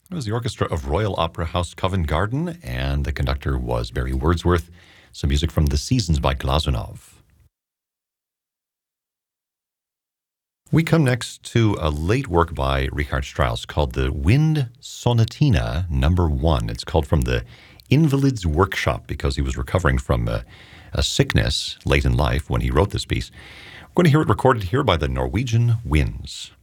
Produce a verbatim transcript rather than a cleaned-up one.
It was the orchestra of Royal Opera House Covent Garden, and the conductor was Barry Wordsworth. Some music from The Seasons by Glazunov. We come next to a late work by Richard Strauss called the Wind Sonatina Number One. It's called From the Invalid's Workshop because he was recovering from a, a sickness late in life when he wrote this piece. We're going to hear it recorded here by the Norwegian Winds.